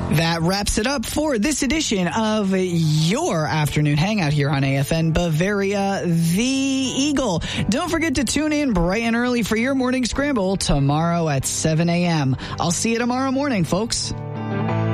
That wraps it up for this edition of your afternoon hangout here on AFN Bavaria, the Eagle. Don't forget to tune in bright and early for your morning scramble tomorrow at 7 a.m. I'll see you tomorrow morning, folks.